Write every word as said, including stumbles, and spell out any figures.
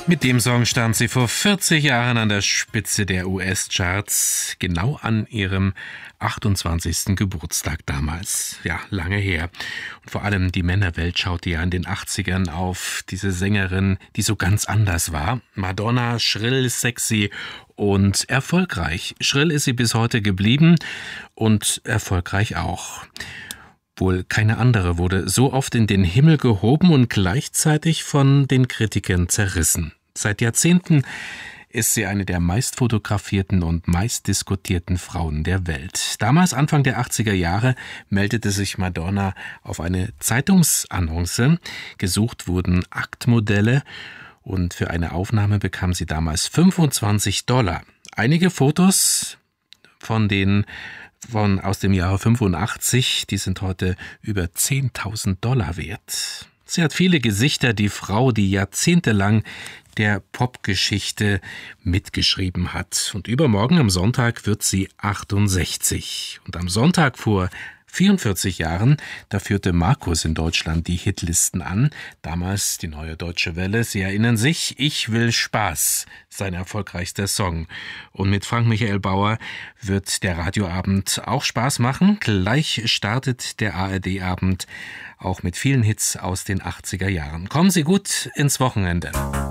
Mit dem Song stand sie vor vierzig Jahren an der Spitze der U S-Charts, genau an ihrem achtundzwanzigsten Geburtstag damals. Ja, lange her. Und vor allem die Männerwelt schaute ja in den achtzigern auf diese Sängerin, die so ganz anders war. Madonna, schrill, sexy und erfolgreich. Schrill ist sie bis heute geblieben und erfolgreich auch. Wohl keine andere wurde so oft in den Himmel gehoben und gleichzeitig von den Kritikern zerrissen. Seit Jahrzehnten ist sie eine der meistfotografierten und meistdiskutierten Frauen der Welt. Damals, Anfang der achtziger Jahre, meldete sich Madonna auf eine Zeitungsannonce. Gesucht wurden Aktmodelle und für eine Aufnahme bekam sie damals fünfundzwanzig Dollar. Einige Fotos von den von aus dem Jahre fünfundachtzig, die sind heute über zehntausend Dollar wert. Sie hat viele Gesichter, die Frau, die jahrzehntelang der Popgeschichte mitgeschrieben hat. Und übermorgen am Sonntag wird sie achtundsechzig. Und am Sonntag vor vierundvierzig Jahren, da führte Markus in Deutschland die Hitlisten an. Damals die Neue Deutsche Welle. Sie erinnern sich, Ich will Spaß, sein erfolgreichster Song. Und mit Frank Michael Bauer wird der Radioabend auch Spaß machen. Gleich startet der A R D-Abend auch mit vielen Hits aus den achtziger Jahren. Kommen Sie gut ins Wochenende.